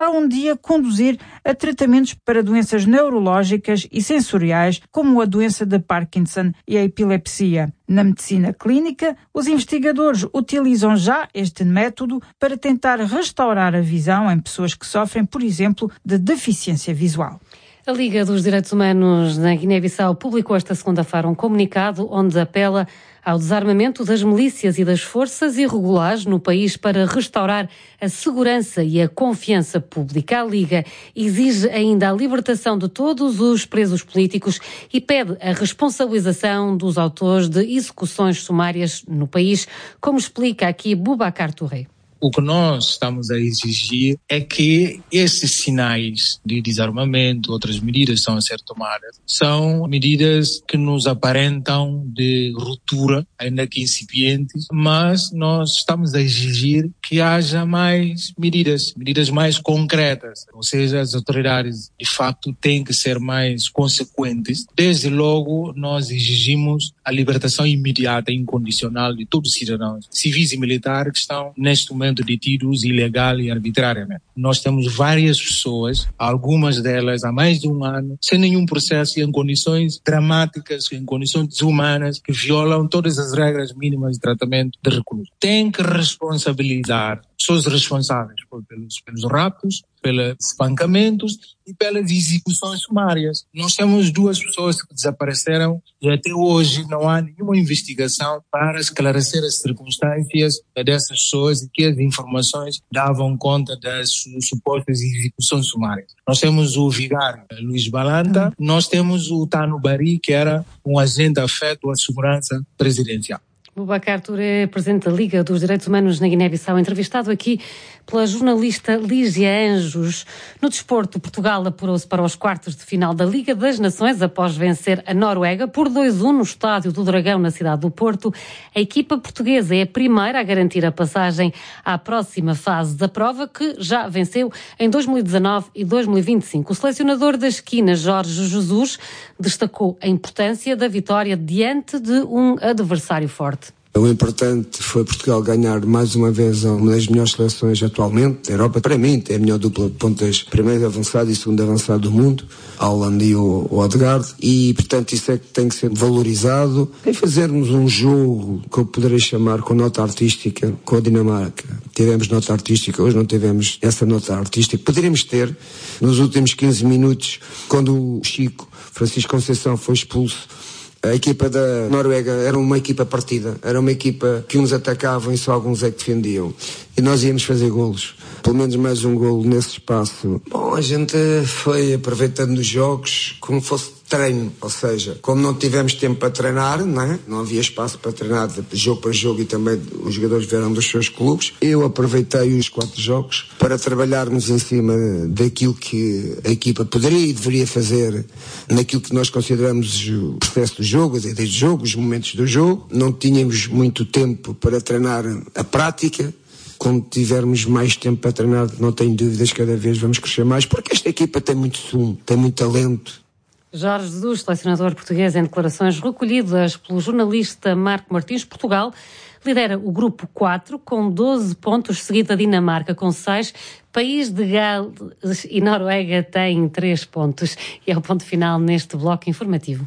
poderá um dia conduzir a tratamentos para doenças neurológicas e sensoriais, como a doença de Parkinson e a epilepsia. Na medicina clínica, os investigadores utilizam já este método para tentar restaurar a visão em pessoas que sofrem, por exemplo, de deficiência visual. A Liga dos Direitos Humanos na Guiné-Bissau publicou esta segunda-feira um comunicado onde apela ao desarmamento das milícias e das forças irregulares no país para restaurar a segurança e a confiança pública. A Liga exige ainda a libertação de todos os presos políticos e pede a responsabilização dos autores de execuções sumárias no país, como explica aqui Boubacar Touré. O que nós estamos a exigir é que esses sinais de desarmamento, outras medidas que estão a ser tomadas, são medidas que nos aparentam de ruptura, ainda que incipientes, mas nós estamos a exigir que haja mais medidas mais concretas. Ou seja, as autoridades, de facto, têm que ser mais consequentes. Desde logo, nós exigimos a libertação imediata e incondicional de todos os cidadãos, civis e militares, que estão, neste momento, detidos ilegal e arbitrariamente. Nós temos várias pessoas, algumas delas há mais de um ano, sem nenhum processo e em condições dramáticas, em condições desumanas, que violam todas as regras mínimas de tratamento de reclusos. Tem que responsabilizar pessoas responsáveis pelos raptos, pelos espancamentos e pelas execuções sumárias. Nós temos 2 pessoas que desapareceram e até hoje não há nenhuma investigação para esclarecer as circunstâncias dessas pessoas e que as informações davam conta das supostas execuções sumárias. Nós temos o vigário Luís Balanta, nós temos o Tano Bari, que era um agente afeto à segurança presidencial. Boubacar Touré, presidente da Liga dos Direitos Humanos na Guiné-Bissau, entrevistado aqui pela jornalista Lígia Anjos. No desporto, Portugal apurou-se para os quartos de final da Liga das Nações após vencer a Noruega por 2-1 no Estádio do Dragão, na cidade do Porto. A equipa portuguesa é a primeira a garantir a passagem à próxima fase da prova, que já venceu em 2019 e 2025. O selecionador da esquina, Jorge Jesus, destacou a importância da vitória diante de um adversário forte. O importante foi Portugal ganhar mais uma vez uma das melhores seleções atualmente da Europa. Para mim, é a melhor dupla de pontas, primeiro avançado e segundo avançado do mundo, Haaland e o Odegaard, e portanto isso é que tem que ser valorizado. Em fazermos um jogo que eu poderei chamar com nota artística com a Dinamarca. Tivemos nota artística, hoje não tivemos essa nota artística. Poderíamos ter, nos últimos 15 minutos, quando o Francisco Conceição foi expulso, a equipa da Noruega era uma equipa partida, era uma equipa que uns atacavam e só alguns é que defendiam. E nós íamos fazer golos, pelo menos mais um golo nesse espaço. Bom, a gente foi aproveitando os jogos como fosse treino, ou seja, como não tivemos tempo para treinar, não havia espaço para treinar de jogo para jogo e também os jogadores vieram dos seus clubes. Eu aproveitei os 4 jogos para trabalharmos em cima daquilo que a equipa poderia e deveria fazer, naquilo que nós consideramos o processo do jogo, as ideias do jogo, os momentos do jogo. Não tínhamos muito tempo para treinar a prática. Quando tivermos mais tempo para treinar, não tenho dúvidas, cada vez vamos crescer mais, porque esta equipa tem muito sumo, tem muito talento. Jorge Jesus, selecionador português, em declarações recolhidas pelo jornalista Marco Martins. Portugal lidera o grupo 4 com 12 pontos, seguido da Dinamarca com 6. País de Gales e Noruega têm 3 pontos. E é o ponto final neste bloco informativo.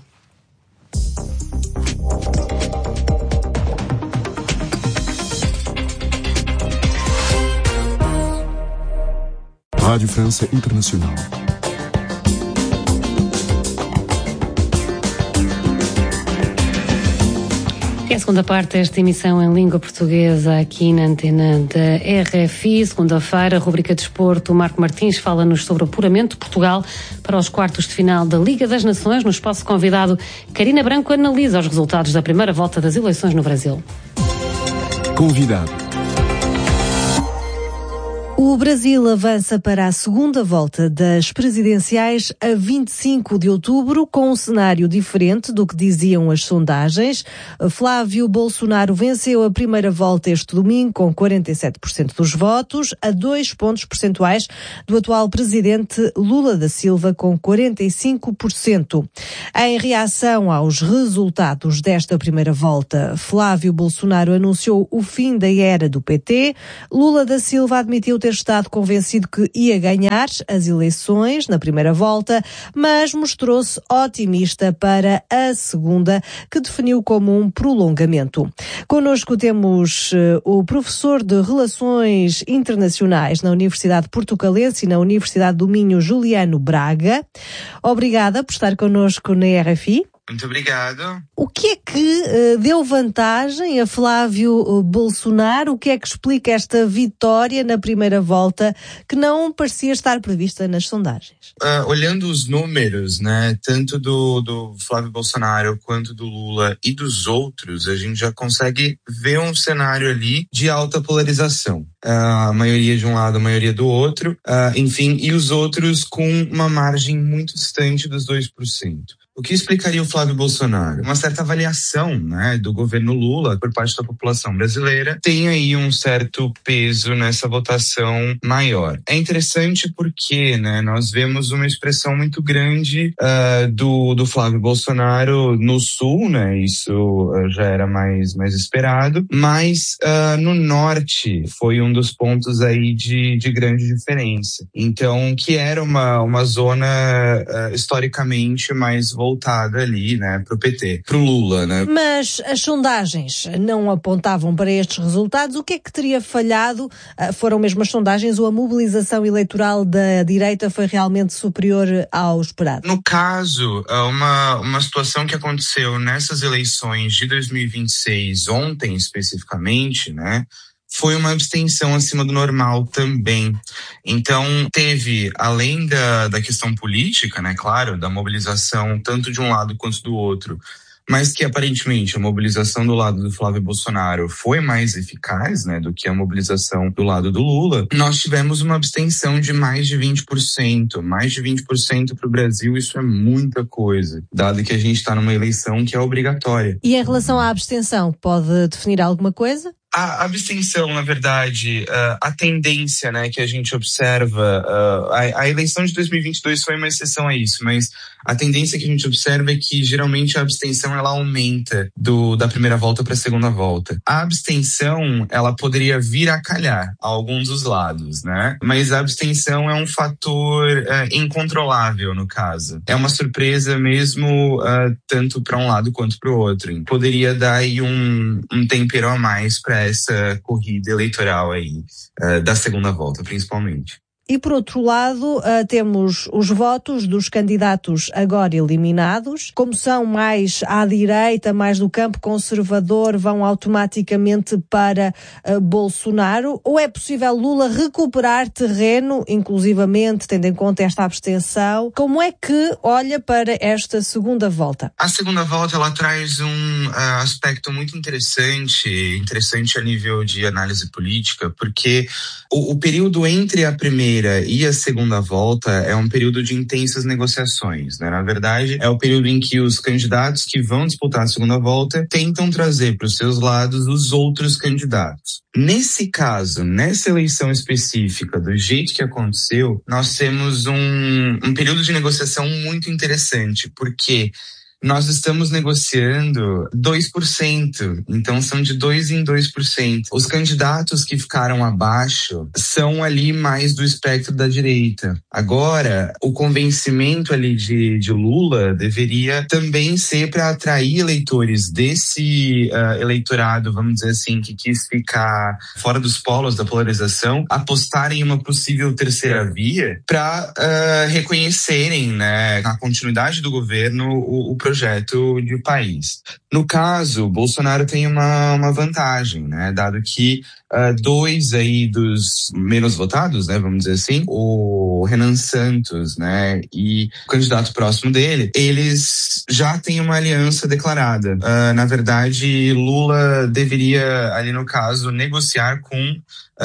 Rádio França Internacional. É a segunda parte desta emissão em língua portuguesa aqui na antena da RFI. Segunda-feira, rubrica Desporto. O Marco Martins fala-nos sobre o apuramento de Portugal para os quartos de final da Liga das Nações. No espaço convidado, Karina Branco analisa os resultados da primeira volta das eleições no Brasil. Convidado. O Brasil avança para a segunda volta das presidenciais a 25 de outubro, com um cenário diferente do que diziam as sondagens. Flávio Bolsonaro venceu a primeira volta este domingo com 47% dos votos, a 2 pontos percentuais do atual presidente Lula da Silva, com 45%. Em reação aos resultados desta primeira volta, Flávio Bolsonaro anunciou o fim da era do PT. Lula da Silva admitiu ter estado convencido que ia ganhar as eleições na primeira volta, mas mostrou-se otimista para a segunda, que definiu como um prolongamento. Connosco temos o professor de Relações Internacionais na Universidade Portucalense e na Universidade do Minho, Juliano Braga. Obrigada por estar connosco na RFI. Muito obrigado. O que é que deu vantagem a Flávio Bolsonaro? O que é que explica esta vitória na primeira volta que não parecia estar prevista nas sondagens? Olhando os números, né, tanto do Flávio Bolsonaro quanto do Lula e dos outros, a gente já consegue ver um cenário ali de alta polarização. A maioria de um lado, a maioria do outro, enfim, e os outros com uma margem muito distante dos 2%. O que explicaria o Flávio Bolsonaro? Uma certa avaliação, né, do governo Lula por parte da população brasileira tem aí um certo peso nessa votação maior. É interessante porque, né, nós vemos uma expressão muito grande do Flávio Bolsonaro no Sul, né, isso já era mais esperado, mas no Norte foi um dos pontos aí de grande diferença. Então, que era uma zona historicamente mais voltada ali, né, pro PT, pro Lula, né? Mas as sondagens não apontavam para estes resultados. O que é que teria falhado? Foram mesmo as sondagens ou a mobilização eleitoral da direita foi realmente superior ao esperado? No caso, uma situação que aconteceu nessas eleições de 2026, ontem especificamente, né, foi uma abstenção acima do normal também. Então, teve, além da questão política, né, claro, da mobilização tanto de um lado quanto do outro, mas que aparentemente a mobilização do lado do Flávio Bolsonaro foi mais eficaz, né, do que a mobilização do lado do Lula, nós tivemos uma abstenção de mais de 20%. Mais de 20% para o Brasil, isso é muita coisa, dado que a gente está numa eleição que é obrigatória. E em relação à abstenção, pode definir alguma coisa? A abstenção, na verdade, a tendência, né, que a gente observa, a eleição de 2022 foi uma exceção a isso, mas a tendência que a gente observa é que geralmente a abstenção ela aumenta da primeira volta para a segunda volta. A abstenção, ela poderia vir a calhar a alguns dos lados, né? Mas a abstenção é um fator incontrolável no caso. É uma surpresa mesmo tanto para um lado quanto para o outro. Poderia dar aí um tempero a mais para essa corrida eleitoral aí, da segunda volta, principalmente. E, por outro lado, temos os votos dos candidatos agora eliminados. Como são mais à direita, mais do campo conservador, vão automaticamente para Bolsonaro? Ou é possível Lula recuperar terreno, inclusivamente, tendo em conta esta abstenção? Como é que olha para esta segunda volta? A segunda volta, ela traz um aspecto muito interessante a nível de análise política, porque o período entre a primeira e a segunda volta é um período de intensas negociações, né? Na verdade, é o período em que os candidatos que vão disputar a segunda volta tentam trazer para os seus lados os outros candidatos. Nesse caso, nessa eleição específica, do jeito que aconteceu, nós temos um período de negociação muito interessante, porque nós estamos negociando 2%, então são de 2 em 2%. Os candidatos que ficaram abaixo são ali mais do espectro da direita. Agora, o convencimento ali de Lula deveria também ser para atrair eleitores desse eleitorado, vamos dizer assim, que quis ficar fora dos polos da polarização, apostarem em uma possível terceira via para reconhecerem, né, na continuidade do governo, o projeto de país. No caso, Bolsonaro tem uma vantagem, né? Dado que dois aí dos menos votados, né? Vamos dizer assim, o Renan Santos, né? E o candidato próximo dele, eles já têm uma aliança declarada. Na verdade, Lula deveria, ali no caso, negociar com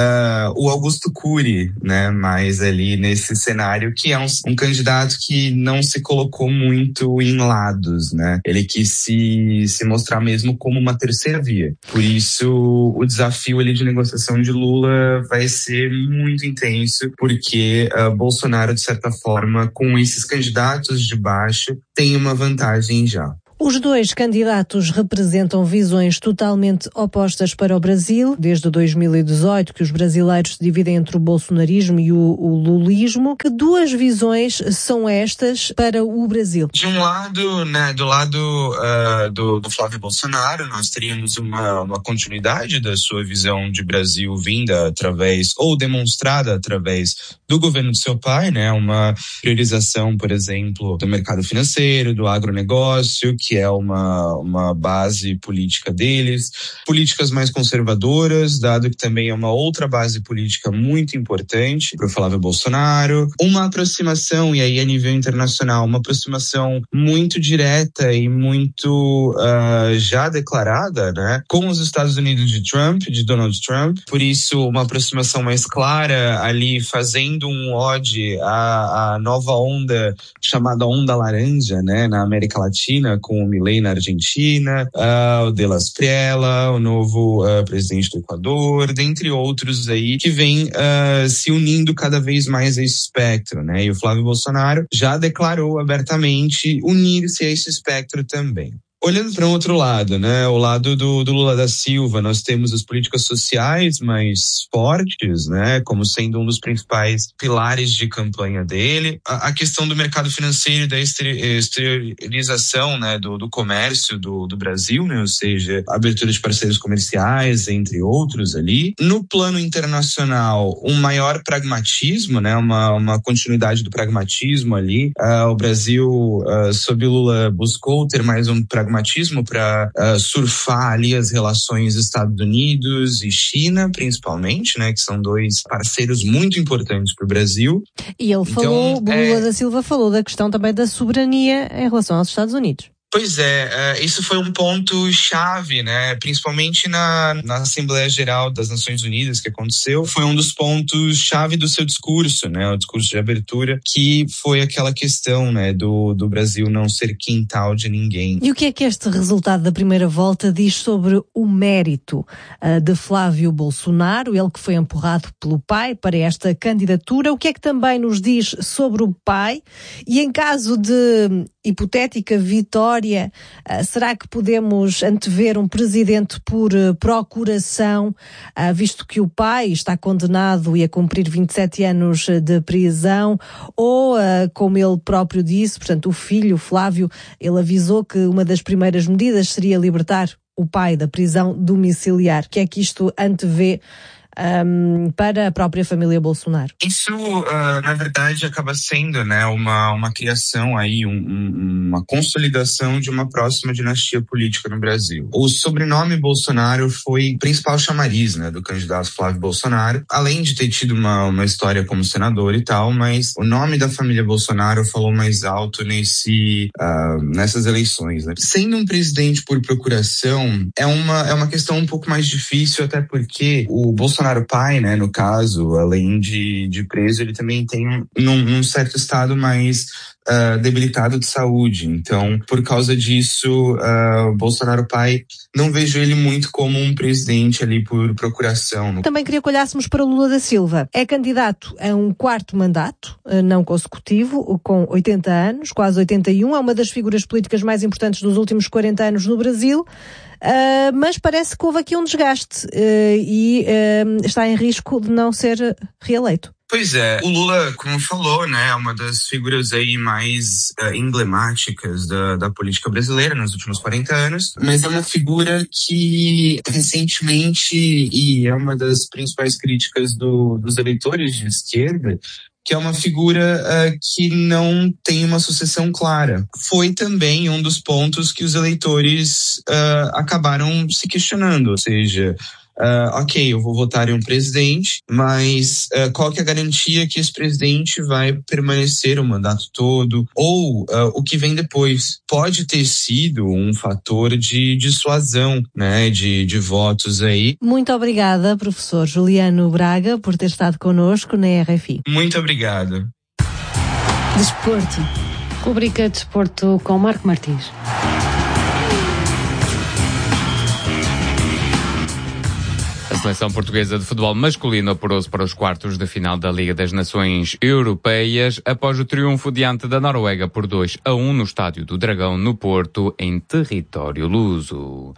o Augusto Cury, né? Mas ali nesse cenário, que é um candidato que não se colocou muito em lados, né? Ele quis se mostrar mesmo como uma terceira via. Por isso, o desafio ali de negociação de Lula vai ser muito intenso, porque Bolsonaro, de certa forma, com esses candidatos de baixo, tem uma vantagem já. Os dois candidatos representam visões totalmente opostas para o Brasil. Desde 2018 que os brasileiros se dividem entre o bolsonarismo e o lulismo. Que duas visões são estas para o Brasil? De um lado, né, do lado do Flávio Bolsonaro, nós teríamos uma continuidade da sua visão de Brasil vinda através, ou demonstrada através do governo do seu pai, né, uma priorização, por exemplo, do mercado financeiro, do agronegócio, que é uma base política deles, políticas mais conservadoras, dado que também é uma outra base política muito importante para o Flávio Bolsonaro, uma aproximação, e aí a nível internacional, uma aproximação muito direta e muito já declarada, né, com os Estados Unidos de Donald Trump, por isso uma aproximação mais clara ali, fazendo um ode à nova onda chamada Onda Laranja, né, na América Latina, com o Milei na Argentina, o De La Espriella, o novo presidente do Equador, dentre outros aí, que vem se unindo cada vez mais a esse espectro, né? E o Flávio Bolsonaro já declarou abertamente unir-se a esse espectro também. Olhando para um outro lado, né, o lado do Lula da Silva, nós temos as políticas sociais mais fortes, né, como sendo um dos principais pilares de campanha dele. A questão do mercado financeiro e da exteriorização, né, do comércio do Brasil, né, ou seja, abertura de parceiros comerciais, entre outros ali. No plano internacional, um maior pragmatismo, né, uma continuidade do pragmatismo ali. O Brasil, sob Lula, buscou ter mais um pragmatismo para surfar ali as relações Estados Unidos e China, principalmente, né, que são dois parceiros muito importantes para o Brasil. E ele falou, o Lula da Silva falou da questão também da soberania em relação aos Estados Unidos. Pois é, isso foi um ponto chave, né? Principalmente na Assembleia Geral das Nações Unidas que aconteceu, foi um dos pontos chave do seu discurso, né? O discurso de abertura, que foi aquela questão, né, do Brasil não ser quintal de ninguém. E o que é que este resultado da primeira volta diz sobre o mérito de Flávio Bolsonaro, ele que foi empurrado pelo pai para esta candidatura? O que é que também nos diz sobre o pai? E em caso de hipotética vitória, será que podemos antever um presidente por procuração, visto que o pai está condenado e a cumprir 27 anos de prisão, ou, como ele próprio disse, portanto, o filho, Flávio, ele avisou que uma das primeiras medidas seria libertar o pai da prisão domiciliar. O que é que isto antevê para a própria família Bolsonaro? Isso, na verdade, acaba sendo, né, uma criação aí, uma consolidação de uma próxima dinastia política no Brasil. O sobrenome Bolsonaro foi o principal chamariz, né, do candidato Flávio Bolsonaro, além de ter tido uma história como senador e tal, mas o nome da família Bolsonaro falou mais alto nessas eleições, né? Sendo um presidente por procuração, é uma questão um pouco mais difícil, até porque o Bolsonaro pai, né, no caso, além de preso, ele também tem num certo estado mais debilitado de saúde. Então, por causa disso, o Bolsonaro pai, não vejo ele muito como um presidente ali por procuração. Também queria que olhássemos para o Lula da Silva. É candidato a um quarto mandato, não consecutivo, com 80 anos, quase 81. É uma das figuras políticas mais importantes dos últimos 40 anos no Brasil. Mas parece que houve aqui um desgaste e está em risco de não ser reeleito. Pois é, o Lula, como falou, né, é uma das figuras aí mais emblemáticas da política brasileira nos últimos 40 anos, mas é uma figura que recentemente, e é uma das principais críticas dos eleitores de esquerda, que é uma figura que não tem uma sucessão clara. Foi também um dos pontos que os eleitores acabaram se questionando, ou seja, ok, eu vou votar em um presidente, mas qual que é a garantia que esse presidente vai permanecer o mandato todo? Ou o que vem depois? Pode ter sido um fator de dissuasão, né, de votos aí. Muito obrigada, professor Juliano Braga, por ter estado connosco na RFI. Muito obrigado. Desporto. Rubrica Desporto com Marco Martins. seleção portuguesa de futebol masculino apurou-se para os quartos de final da Liga das Nações Europeias após o triunfo diante da Noruega por 2-1 no Estádio do Dragão, no Porto, em território luso.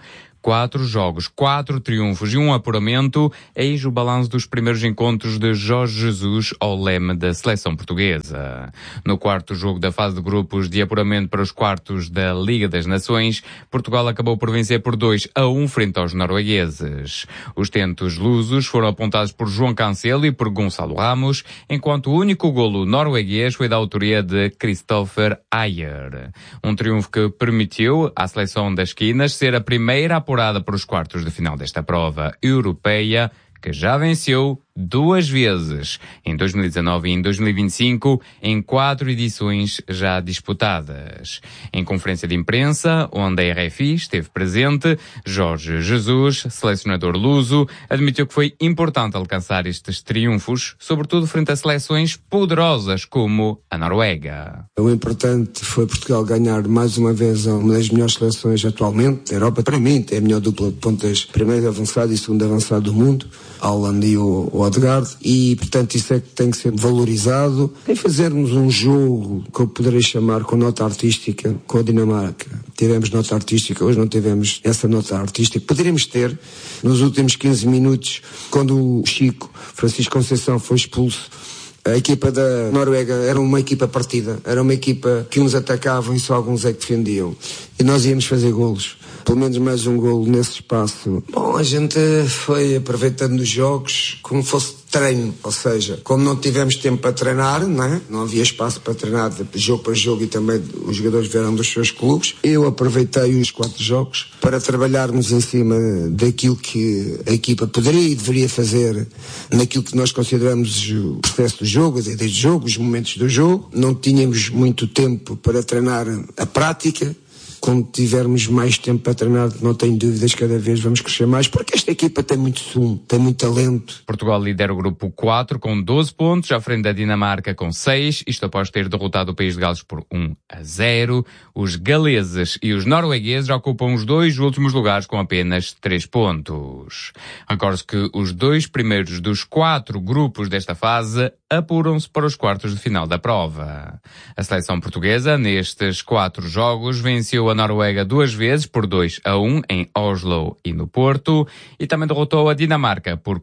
4 jogos, 4 triunfos e 1 apuramento, eis o balanço dos primeiros encontros de Jorge Jesus ao leme da seleção portuguesa. No quarto jogo da fase de grupos de apuramento para os quartos da Liga das Nações, Portugal acabou por vencer por 2-1 frente aos noruegueses. Os tentos lusos foram apontados por João Cancelo e por Gonçalo Ramos, enquanto o único golo norueguês foi da autoria de Christopher Ayer. Um triunfo que permitiu à seleção das Quinas ser a primeira apurada para os quartos de final desta prova europeia, que já venceu 2 vezes, em 2019 e em 2025, em 4 edições já disputadas. Em conferência de imprensa, onde a RFI esteve presente, Jorge Jesus, selecionador luso, admitiu que foi importante alcançar estes triunfos, sobretudo frente a seleções poderosas como a Noruega. O importante foi Portugal ganhar mais uma vez uma das melhores seleções atualmente da Europa. Para mim, é a melhor dupla de pontas, primeiro avançado e segundo avançado do mundo, Haaland e o Odegaard, e portanto isso é que tem que ser valorizado. Em fazermos um jogo que eu poderei chamar com nota artística com a Dinamarca, tivemos nota artística, hoje não tivemos essa nota artística. Poderíamos ter nos últimos 15 minutos, quando o Chico Francisco Conceição foi expulso. A equipa da Noruega era uma equipa partida, era uma equipa que uns atacavam e só alguns é que defendiam, e nós íamos fazer golos, pelo menos mais um golo nesse espaço. Bom, a gente foi aproveitando os jogos como fosse treino, ou seja, como não tivemos tempo para treinar, não havia espaço para treinar de jogo para jogo, e também os jogadores vieram dos seus clubes, eu aproveitei os 4 jogos para trabalharmos em cima daquilo que a equipa poderia e deveria fazer, naquilo que nós consideramos o processo do jogo, as ideias do jogo, os momentos do jogo. Não tínhamos muito tempo para treinar a prática. Quando tivermos mais tempo para treinar, não tenho dúvidas, cada vez vamos crescer mais, porque esta equipa tem muito sumo, tem muito talento. Portugal lidera o grupo 4 com 12 pontos, à frente da Dinamarca com 6, isto após ter derrotado o país de Gales por 1-0. Os galeses e os noruegueses ocupam os 2 últimos lugares com apenas 3 pontos. Recorde-se que os 2 primeiros dos 4 grupos desta fase apuram-se para os quartos de final da prova. A seleção portuguesa, nestes 4 jogos, venceu a Noruega 2 vezes por 2-1 em Oslo e no Porto, e também derrotou a Dinamarca por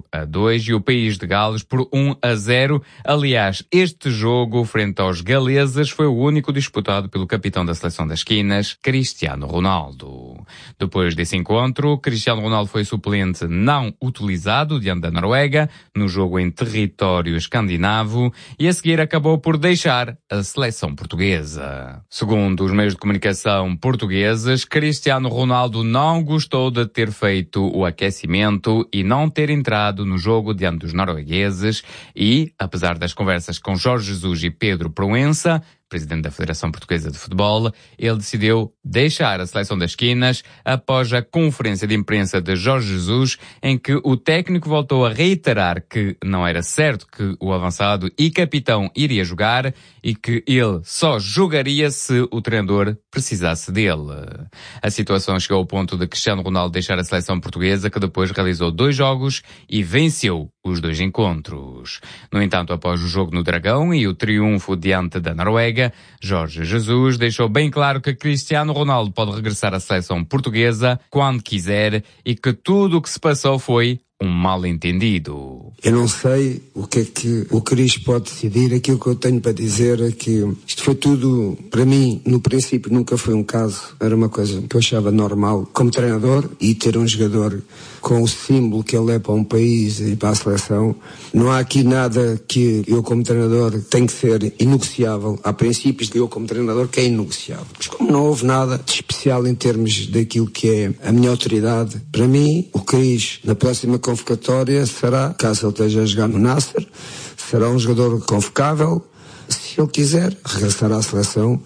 4-2 e o país de Gales por 1-0. Aliás, este jogo frente aos galeses foi o único disputado pelo capitão da seleção das Quinas, Cristiano Ronaldo. Depois desse encontro, Cristiano Ronaldo foi suplente não utilizado diante da Noruega no jogo em território escandinavo, e a seguir acabou por deixar a seleção portuguesa. Segundo os meios de comunicação portugueses, Cristiano Ronaldo não gostou de ter feito o aquecimento e não ter entrado no jogo diante dos noruegueses e, apesar das conversas com Jorge Jesus e Pedro Proença, presidente da Federação Portuguesa de Futebol, ele decidiu deixar a seleção das Quinas após a conferência de imprensa de Jorge Jesus, em que o técnico voltou a reiterar que não era certo que o avançado e capitão iria jogar e que ele só jogaria se o treinador precisasse dele. A situação chegou ao ponto de Cristiano Ronaldo deixar a seleção portuguesa, que depois realizou 2 jogos e venceu os 2 encontros. No entanto, após o jogo no Dragão e o triunfo diante da Noruega, Jorge Jesus deixou bem claro que Cristiano Ronaldo pode regressar à seleção portuguesa quando quiser e que tudo o que se passou foi um mal-entendido. Eu não sei o que é que o Cris pode decidir. Aquilo que eu tenho para dizer é que isto foi tudo, para mim, no princípio nunca foi um caso. Era uma coisa que eu achava normal como treinador, e ter um jogador com o símbolo que ele é para um país e para a seleção. Não há aqui nada que eu como treinador tenho que ser inegociável. Há princípios de eu como treinador que é inegociável. Mas como não houve nada de especial em termos daquilo que é a minha autoridade, para mim, o Cris, na próxima convocatória, será, caso ele esteja a jogar no Nasser, será um jogador convocável. Se ele quiser, regressar à seleção,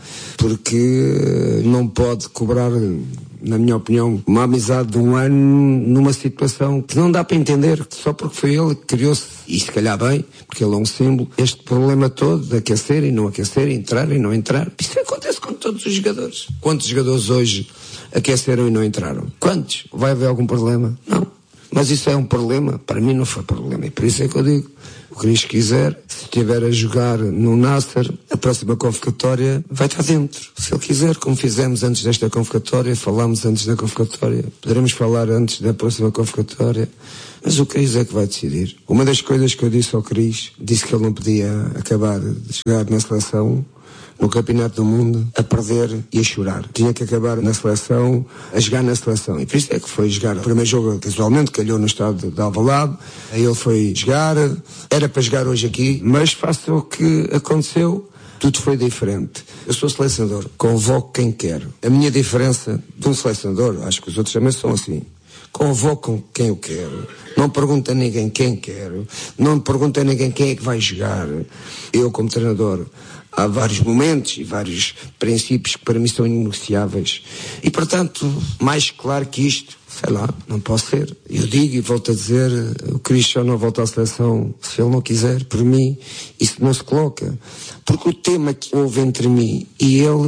porque não pode cobrar, na minha opinião, uma amizade de 1 ano numa situação que não dá para entender, só porque foi ele que criou-se, e se calhar bem, porque ele é um símbolo, este problema todo de aquecer e não aquecer, entrar e não entrar. Isso acontece com todos os jogadores. Quantos jogadores hoje aqueceram e não entraram? Quantos? Vai haver algum problema? Não. Mas isso é um problema? Para mim não foi problema. E por isso é que eu digo, o Cris quiser, se estiver a jogar no Nasser, a próxima convocatória vai estar dentro. Se ele quiser, como fizemos antes desta convocatória, falámos antes da convocatória, poderemos falar antes da próxima convocatória, mas o Cris é que vai decidir. Uma das coisas que eu disse ao Cris, disse que ele não podia acabar de jogar na seleção, no Campeonato do Mundo, a perder e a chorar. Tinha que acabar na seleção, a jogar na seleção. E por isso é que foi jogar. O primeiro jogo, casualmente, calhou no estado de Alvalade. Aí ele foi jogar. Era para jogar hoje aqui, mas face ao que aconteceu, tudo foi diferente. Eu sou selecionador, convoco quem quero. A minha diferença de um selecionador, acho que os outros também são assim. Convocam quem eu quero. Não pergunto a ninguém quem quero. Não pergunto a ninguém quem é que vai jogar. Eu, como treinador, há vários momentos e vários princípios que para mim são inegociáveis. E, portanto, mais claro que isto, sei lá, não posso ser. Eu digo e volto a dizer, o Cristiano não volta à seleção se ele não quiser. Por mim, isso não se coloca. Porque o tema que houve entre mim e ele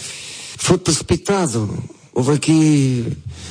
foi precipitado. Houve aqui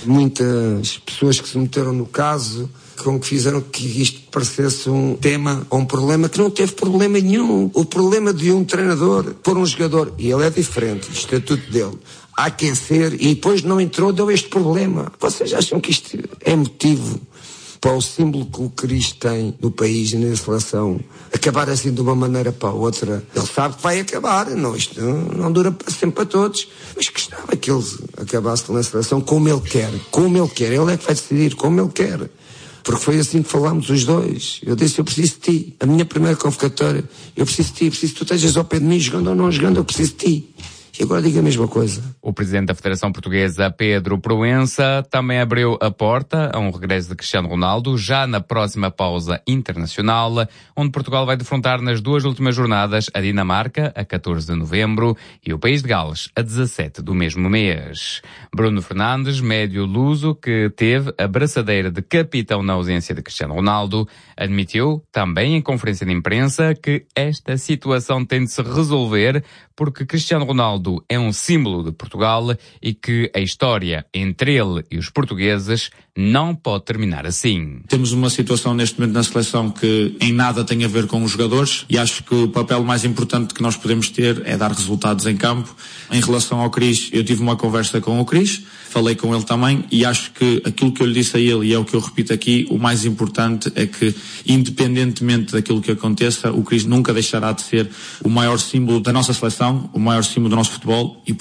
muitas pessoas que se meteram no caso, com que fizeram que isto parecesse um tema ou um problema que não teve problema nenhum. O problema de um treinador pôr um jogador, e ele é diferente, o estatuto dele, a aquecer e depois não entrou, deu este problema. Vocês acham que isto é motivo para o símbolo que o Cris tem no país e na seleção acabar assim de uma maneira para a outra? Ele sabe que vai acabar, não, isto não dura sempre para todos, mas gostava que ele acabasse na seleção como ele quer, ele é que vai decidir como ele quer. Porque foi assim que falámos os dois. Eu disse, eu preciso de ti. A minha primeira convocatória, eu preciso de ti, preciso que tu estejas ao pé de mim, jogando ou não jogando, eu preciso de ti. E agora diga a mesma coisa. O presidente da Federação Portuguesa, Pedro Proença, também abriu a porta a um regresso de Cristiano Ronaldo já na próxima pausa internacional, onde Portugal vai defrontar nas duas últimas jornadas a Dinamarca, a 14 de novembro, e o País de Gales, a 17 do mesmo mês. Bruno Fernandes, médio luso, que teve a braçadeira de capitão na ausência de Cristiano Ronaldo, admitiu, também em conferência de imprensa, que esta situação tem de se resolver porque Cristiano Ronaldo é um símbolo de Portugal e que a história entre ele e os portugueses não pode terminar assim. Temos uma situação neste momento na seleção que em nada tem a ver com os jogadores e acho que o papel mais importante que nós podemos ter é dar resultados em campo. Em relação ao Cris, eu tive uma conversa com o Cris, falei com ele também e acho que aquilo que eu lhe disse a ele, e é o que eu repito aqui, o mais importante é que, independentemente daquilo que aconteça, o Cris nunca deixará de ser o maior símbolo da nossa seleção, o maior símbolo do nosso futebol e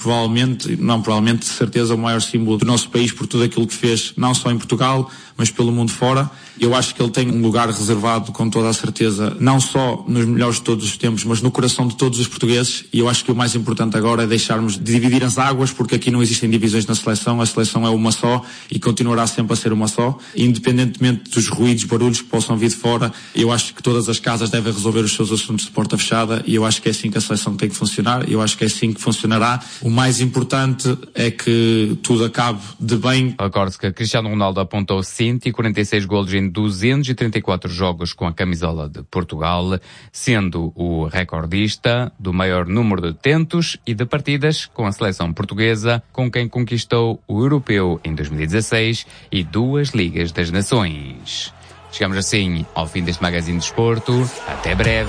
de certeza o maior símbolo do nosso país por tudo aquilo que fez, não só em Portugal, mas pelo mundo fora. Eu acho que ele tem um lugar reservado, com toda a certeza, não só nos melhores de todos os tempos, mas no coração de todos os portugueses, e eu acho que o mais importante agora é deixarmos de dividir as águas, porque aqui não existem divisões na seleção, a seleção é uma só e continuará sempre a ser uma só, independentemente dos ruídos, barulhos que possam vir de fora. Eu acho que todas as casas devem resolver os seus assuntos de porta fechada e eu acho que é assim que a seleção tem que funcionar, eu acho que é assim que funcionará. O mais importante é que tudo acabe de bem. Recorde-se que Cristiano Ronaldo apontou 146 golos em 234 jogos com a camisola de Portugal, sendo o recordista do maior número de tentos e de partidas com a seleção portuguesa, com quem conquistou o Europeu em 2016 e 2 Ligas das Nações. Chegamos assim ao fim deste Magazine de Desporto. Até breve.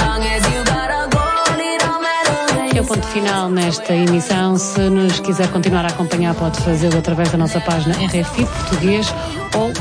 É o ponto final nesta emissão. Se nos quiser continuar a acompanhar, pode fazê-lo através da nossa página RFI Português ou